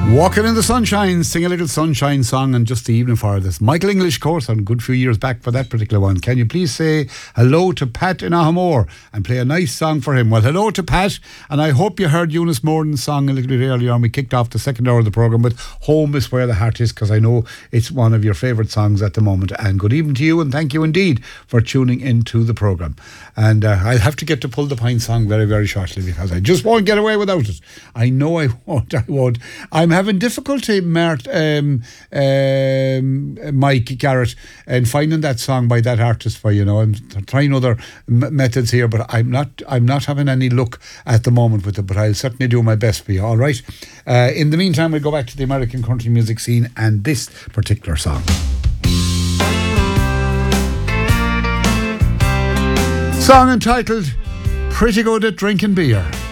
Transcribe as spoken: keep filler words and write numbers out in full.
Walking in the Sunshine, sing a little sunshine song and just the evening for this. Michael English, of course, on a good few years back for that particular one. Can you please say hello to Pat in Ahamore and play a nice song for him? Well, hello to Pat, and I hope you heard Eunice Morden's song a little bit earlier on. We kicked off the second hour of the programme with Home is Where the Heart Is, because I know it's one of your favourite songs at the moment. And good evening to you, and thank you indeed for tuning into the programme. And uh, I'll have to get to Pull the Pine song very, very shortly, because I just won't get away without it. I know I won't, I won't. I'm having difficulty, Mart, um, um, Mike Garrett, in finding that song by that artist for you. Know, I'm trying other m- methods here, but I'm not. I'm not having any luck at the moment with it. But I'll certainly do my best for you. All right. Uh, in the meantime, we'll go back to the American country music scene and this particular song. Song entitled "Pretty Good at Drinking Beer."